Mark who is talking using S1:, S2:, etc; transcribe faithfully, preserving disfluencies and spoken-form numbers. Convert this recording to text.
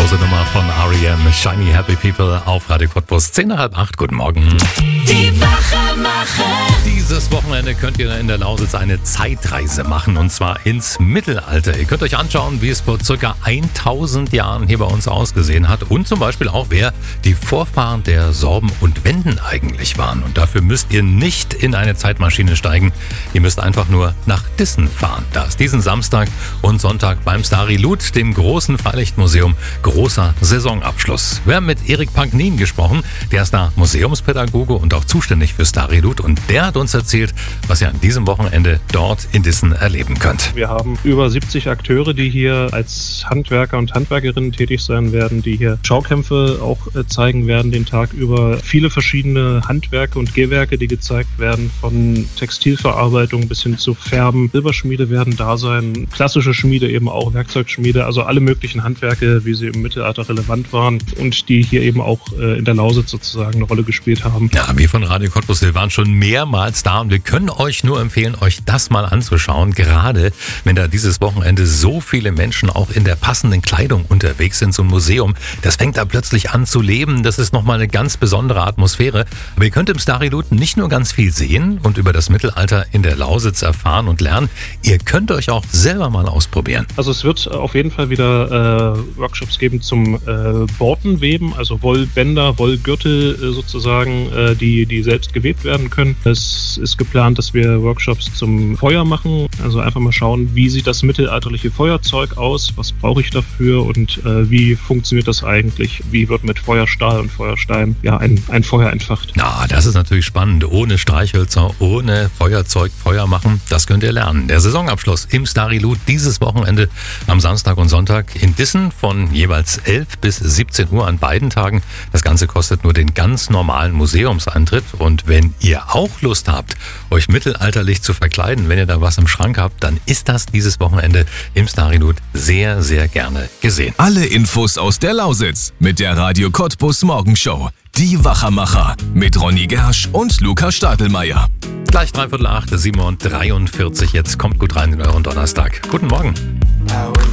S1: grandiose Nummer von R E M, Shiny Happy People auf Radio Cottbus. Zehn nach halb acht, guten Morgen.
S2: Die Wachmacher.
S1: Dieses Wochenende könnt ihr in der Lausitz eine Zeitreise machen, und zwar ins Mittelalter. Ihr könnt euch anschauen, wie es vor circa tausend Jahren hier bei uns ausgesehen hat und zum Beispiel auch, wer die Vorfahren der Sorben und Wenden eigentlich waren. Und dafür müsst ihr nicht in eine Zeitmaschine steigen. Ihr müsst einfach nur nach Dissen fahren. Da ist diesen Samstag und Sonntag beim Stary-Lut, dem großen Freilichtmuseum, großer Saisonabschluss. Wir haben mit Erik Panknin gesprochen. Der ist da Museumspädagoge und auch zuständig für Stary-Lut. Und der hat uns erzählt, was ihr an diesem Wochenende dort in Dissen erleben könnt.
S3: Wir haben über siebzig Akteure, die hier als Handwerker und Handwerkerinnen tätig sein werden, die hier Schaukämpfe auch zeigen werden den Tag über. Viele verschiedene Handwerke und Gehwerke, die gezeigt werden, von Textilverarbeitung bis hin zu Färben. Silberschmiede werden da sein, klassische Schmiede eben auch, Werkzeugschmiede, also alle möglichen Handwerke, wie sie im Mittelalter relevant waren und die hier eben auch in der Lausitz sozusagen eine Rolle gespielt haben.
S1: Ja, wir von Radio Cottbus, wir waren schon mehrmals da und wir können euch nur empfehlen, euch das mal anzuschauen, gerade wenn da dieses Wochenende so viele Menschen auch in der passenden Kleidung unterwegs sind zum Museum. Das fängt da plötzlich an zu leben, das ist nochmal eine ganz besondere Atmosphäre. Aber ihr könnt im Stary-Lut nicht nur ganz viel sehen und über das Mittelalter in der Lausitz erfahren und lernen, ihr könnt euch auch selber mal ausprobieren.
S3: Also es wird auf jeden Fall wieder äh, Workshops geben zum äh, Bortenweben, also Wollbänder, Wollgürtel äh, sozusagen, äh, die, die selbst gewebt werden können. Es ist geplant, dass wir Workshops zum Feuer machen, also einfach mal schauen, wie sieht das mittelalterliche Feuerzeug aus, was brauche ich dafür und äh, wie funktioniert das eigentlich, wie wird mit Feuerstahl und Feuerstein ja ein, ein Feuer entfacht.
S1: Na, das ist natürlich spannend. Ohne Streichhölzer, ohne Feuerzeug Feuer machen, das könnt ihr lernen. Der Saisonabschluss im Stary-Lut dieses Wochenende am Samstag und Sonntag in Dissen von jeweils elf bis siebzehn Uhr an beiden Tagen. Das Ganze kostet nur den ganz normalen Museumseintritt. Und wenn ihr auch Lust habt, euch mittelalterlich zu verkleiden, wenn ihr da was im Schrank habt, dann ist das dieses Wochenende im Stary-Lut sehr, sehr gerne gesehen.
S4: Alle Infos aus der Lausitz mit der Radio Cottbus Morgenshow. Die Wachmacher mit Ronny Gersch und Luca Stadelmeier.
S1: Gleich dreiviertel acht, sieben Uhr dreiundvierzig. Jetzt kommt gut rein in euren Donnerstag. Guten Morgen.